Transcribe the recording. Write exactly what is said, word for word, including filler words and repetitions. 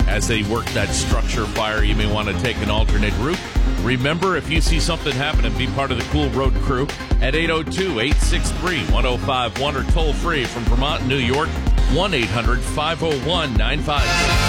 as they work that structure fire, you may want to take an alternate route. Remember, if you see something happen, and be part of the Cool Road crew at eight oh two, eight six three, one oh five one or toll free from Vermont, New York, one eight hundred, five oh one, nine five six.